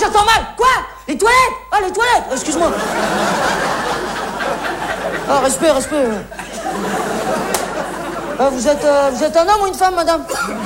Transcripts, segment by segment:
j'entends mal. Quoi? Les toilettes? Ah, les toilettes. Excuse-moi. Ah, respect. Ah, vous êtes un homme ou une femme, madame?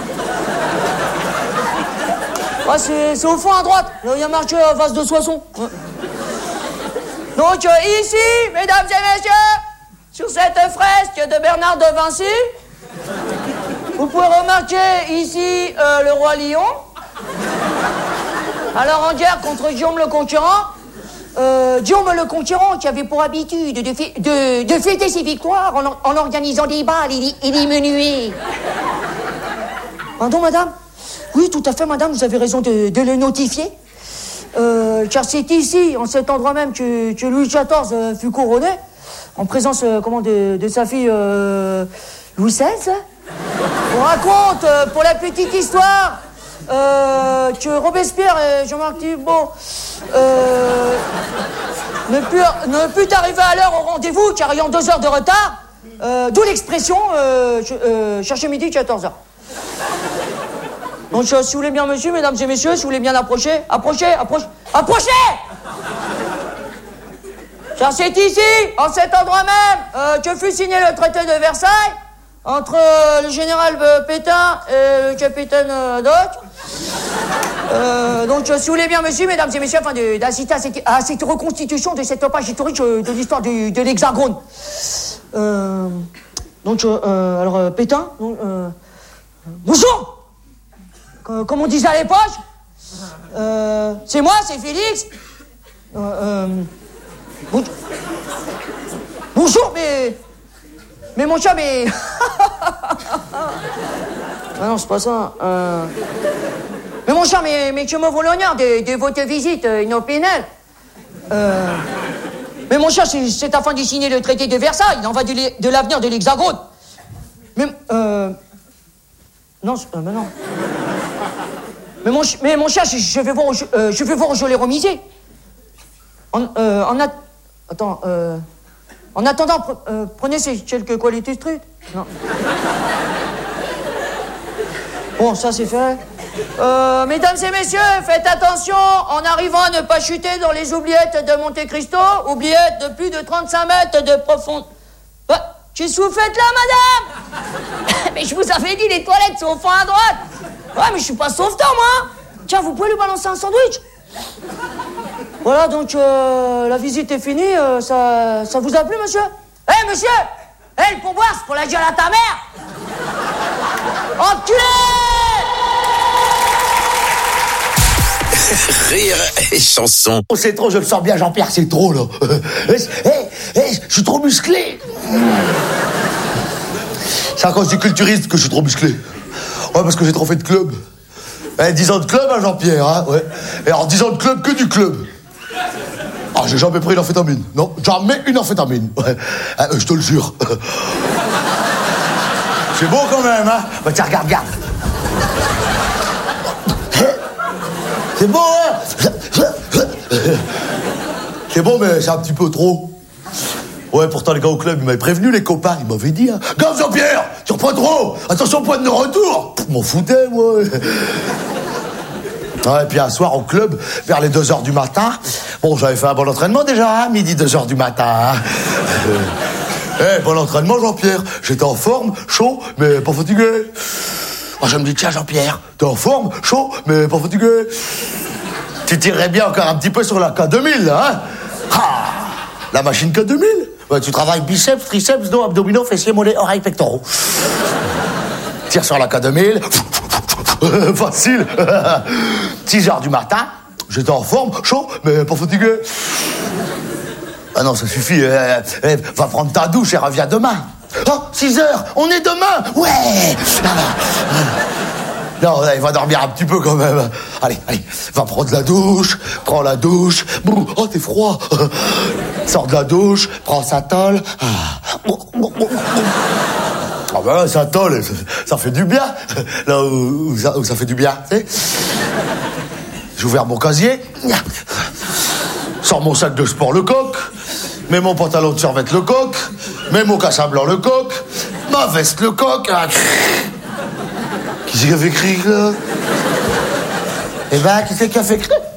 Ah, c'est au fond à droite. Il y a marqué vase de Soissons. Ouais. Donc, ici, mesdames et messieurs, sur cette fresque de Bernard de Vinci, vous pouvez remarquer ici le roi Lion. Alors, en guerre contre Guillaume le Conquérant, Guillaume le Conquérant qui avait pour habitude de fêter ses victoires en organisant des balles et des menuets. Pardon, madame? Oui, tout à fait, madame, vous avez raison de le notifier. Car c'est ici, en cet endroit même, que Louis XIV fut couronné, en présence de sa fille Louis XVI. On raconte, pour la petite histoire, que Robespierre et Jean-Marc Thibault ne put arriver à l'heure au rendez-vous, car ayant 2 heures de retard, d'où l'expression chercher midi 14h. Donc, si vous voulez bien, monsieur, mesdames et messieurs, si vous voulez bien approcher. Car c'est ici, en cet endroit même, que fut signé le traité de Versailles entre le général Pétain et le capitaine Doc. Donc, si vous voulez bien, monsieur, mesdames et messieurs, afin d'assister à cette reconstitution de cette page historique de l'histoire de l'Hexagone. Alors, Pétain, bonjour! Comme on disait à l'époque, c'est moi, c'est Félix. Bonjour, mais mon chat, mais... Ah non, c'est pas ça. Mais mon cher, mais que me vaut l'honneur de votre visite inopinelle. Mais mon cher, c'est afin de signer le traité de Versailles. Il en va de l'avenir de l'Hexagone. Mais, non, mais non. Mais mon cher, je vais voir où je l'ai remisé. En attendant, prenez ces quelques qualités de truc. Non. Bon, ça c'est fait. Mesdames et messieurs, faites attention en arrivant à ne pas chuter dans les oubliettes de Monte Cristo, oubliettes de plus de 35 mètres de profondeur. Qu'est-ce que vous faites là, madame? Mais je vous avais dit, les toilettes sont au fond à droite. Ouais, mais je suis pas sauveteur, moi. Tiens, vous pouvez lui balancer un sandwich? Voilà, donc la visite est finie. Ça vous a plu, monsieur? Monsieur! Le pourboire, c'est pour la gueule à ta mère! Enculé! Rire et chanson. Oh, c'est trop, je le sens bien, Jean-Pierre, c'est trop, là. Je suis trop musclé. C'est à cause du culturiste que je suis trop musclé. Ouais, parce que j'ai trop fait de club. 10 ans de club, hein, Jean-Pierre, hein, ouais. Et alors, 10 ans de club, que du club. Ah, j'ai jamais pris une amphétamine. Non, jamais une amphétamine. Ouais. Je te le jure. C'est beau quand même, hein. Bah, tiens, regarde. C'est beau, hein. C'est bon, mais c'est un petit peu trop. Ouais, pourtant, les gars au club, ils m'avaient prévenu, les copains, ils m'avaient dit, hein. Gaffe, Jean-Pierre, tu reprends trop. Attention, point de retour. M'en foutais, moi. Ouais, et puis un soir au club, vers les 2h du matin, bon, j'avais fait un bon entraînement déjà, hein, midi 2h du matin. Bon entraînement, Jean-Pierre. J'étais en forme, chaud, mais pas fatigué. Je me dis, tiens, Jean-Pierre, t'es en forme, chaud, mais pas fatigué. Tu tirerais bien encore un petit peu sur la K2000, hein. La machine K2000. Ouais, tu travailles biceps, triceps, dos, abdominaux, fessiers, mollets, oreilles, pectoraux. Tire sur la K2000. Facile. 6h du matin, j'étais en forme, chaud, mais pas fatigué. Ah non, ça suffit. Va prendre ta douche et reviens demain. Oh, 6h, on est demain. Ouais. Non, il va dormir un petit peu quand même. Allez, va prendre la douche. Prends la douche. Oh, t'es froid. Sors de la douche, prends sa tôle. Ah ben, sa tôle, ça fait du bien. Là où ça fait du bien, tu sais. J'ai ouvert mon casier. Sors mon sac de sport Lecoq. Mets mon pantalon de survêt Lecoq. Mets mon cassin blanc Lecoq. Ma veste Lecoq. Qui c'est qui a fait cric, là? Eh ben, qui c'est qui a fait cric?